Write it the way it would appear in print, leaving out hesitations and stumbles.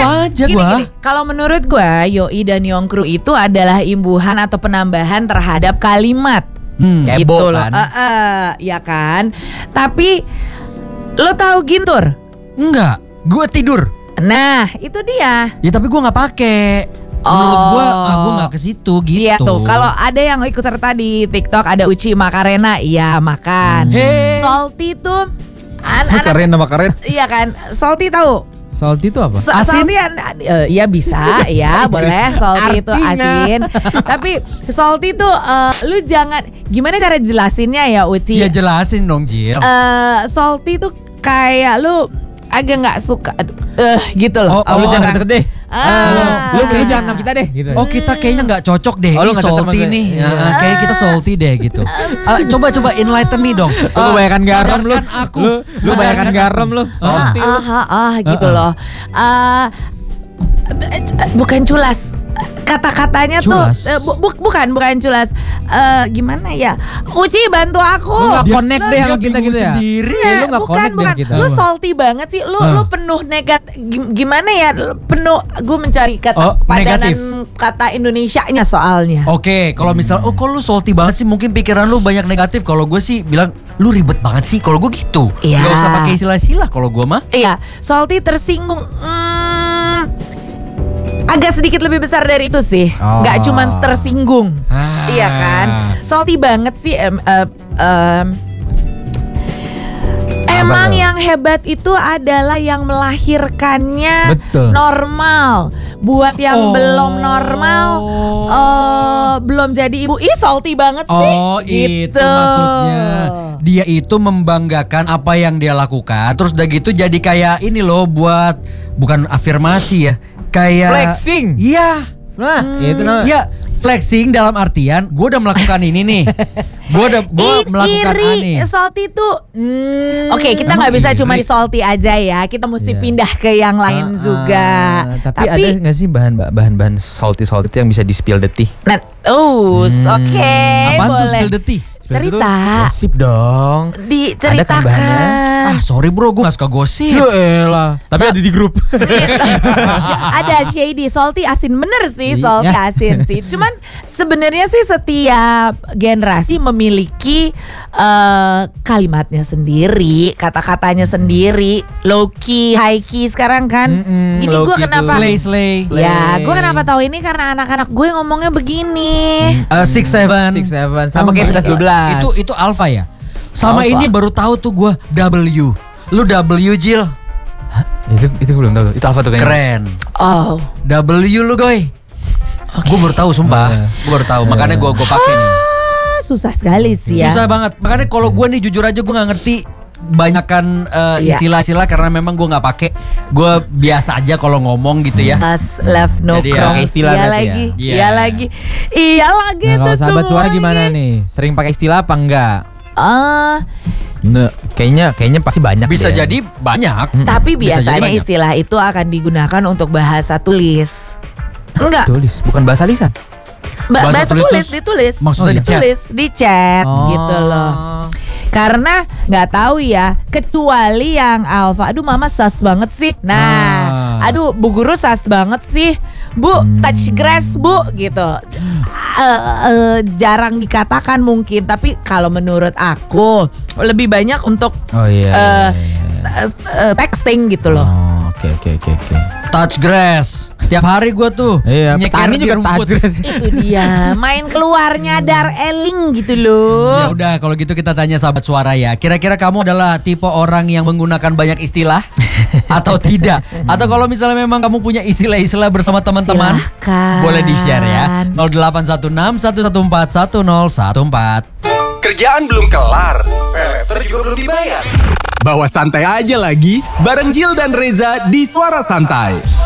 aja gua. Kalau menurut gua, yoi dan yongkru itu adalah imbuhan atau penambahan terhadap kalimat. Kebo Gitu loh. kan. Ya kan. Tapi lo tahu gintur? Enggak, gua tidur. Nah, itu dia. Ya tapi gua nggak pakai. Menurut gua nggak ke situ gitu. Iya tuh, kalau ada yang ikut serta di TikTok ada Uci Makarena, iya makan. Salty tuh Makarena. iya kan? Salty tahu? Salty itu apa? Asin? Salty ya bisa, ya boleh. Salty itu asin. Tapi salty itu lu jangan, gimana cara jelasinnya ya Uci? Ya jelasin dong Jil. Salty itu kayak lu agak nggak suka, gitu loh. Lu jangan deket deh. Lu kayaknya jangan sama kita deh gitu. Oh kita kayaknya nggak cocok deh. Oh, lu Ini nggak cocok salty sama nih. gue. Kayak kita salty deh gitu. Coba enlighten me dong. Lu kebanyakan garam lu. Sadarkan aku. Lu kebanyakan garam lu. Salty. Gitu loh. Bukan culas. Kata-katanya Culas? tuh bukan culas. Gimana ya? Uci bantu aku. Lu nggak connect deh sama kita gitu ya. Sendiri. Lu nggak connect deh kita. Lu salty banget sih. Lu penuh gimana ya? Penuh. Gue mencari kata padanan negatif. kata Indonesianya soalnya. Oke, kalau misal kok lu salty banget sih, mungkin pikiran lu banyak negatif. Kalau gue sih bilang lu ribet banget sih. Kalau gue gitu. Iya. Gak usah pakai istilah-istilah kalau gue mah. Iya, salty tersinggung. Agak sedikit lebih besar dari itu sih. Nggak cuman tersinggung. Iya kan? Salty banget sih. Emang yang hebat itu adalah yang melahirkannya normal. Buat yang belum normal, belum jadi ibu, salty banget sih. Oh gitu. itu maksudnya. Dia itu membanggakan apa yang dia lakukan. Terus udah gitu jadi kayak ini loh, buat bukan afirmasi ya, kayak Flexing. Iya. Nah, itu namanya. Ya, flexing dalam artian gue udah melakukan ini nih. Gue melakukan iri, ini. salty tuh. Oke, kita nggak bisa cuma di salty aja ya. Kita mesti pindah ke yang lain juga. Tapi ada nggak sih bahan-bahan salty yang bisa di spill the tea? Nah, oke. Apaan tuh Boleh. spill the tea? Cerita. Gosip dong. Diceritakan. Ah sorry bro, gue gak suka gosip. Elah. Tapi ada di grup. Ada shady, salty asin, bener sih, salty asin sih. Cuman sebenarnya sih setiap generasi memiliki kalimatnya sendiri, kata-katanya sendiri, low key, high key sekarang kan. Ini gue kenapa? Slay. Ya, gue kenapa tahu ini karena anak-anak gue ngomongnya begini. 6-7 sama kayak 11-12. Itu alpha ya. Sama Alpha. ini baru tahu tuh gue W. Lu W Jil. Itu gue belum tahu. Itu apa tuh kayaknya? Keren. Oh, W lu goy. Gue baru tahu sumpah. Gue baru tahu. Makanya gue pakai nih. susah sekali sih ya. Susah banget. Makanya kalau gue nih jujur aja gue nggak ngerti banyakan istilah-istilah karena memang gue nggak pakai. Gue biasa aja kalau ngomong gitu ya. Pas left no Jadi ya, cross. pakai istilah Iya berarti lagi. ya? Iya lagi. Iya lagi Nah, tuh kalau sahabat suara semuanya. gimana nih? Sering pakai istilah apa enggak? Nah, kayaknya pasti banyak. Bisa deh. jadi banyak. Tapi Bisa jadi biasanya banyak. istilah itu akan digunakan untuk bahasa tulis. Enggak. Tulis, bukan bahasa lisan. Bahasa tulis tulis tuh ditulis. maksudnya di chat? Ditulis di chat gitu loh. Karena nggak tahu ya, kecuali yang alfa. Aduh mama sas banget sih. Nah, aduh bu guru sas banget sih. Bu, touch grass bu gitu. Jarang dikatakan mungkin, tapi kalau menurut aku lebih banyak untuk texting gitu loh. Oke. Touch grass. Tiap hari gue tuh Iya, nyeker petani di juga rumput. touch. Itu dia, main keluar nyadar eling gitu loh. Ya udah kalau gitu kita tanya sahabat suara ya. Kira-kira kamu adalah tipe orang yang menggunakan banyak istilah atau tidak? Atau kalau misalnya memang kamu punya istilah-istilah bersama teman-teman, Silahkan. boleh di-share ya. 0816 114 1014. Kerjaan belum kelar, peleter juga belum dibayar. Bawa santai aja lagi, bareng Jill dan Reza di Suara Santai.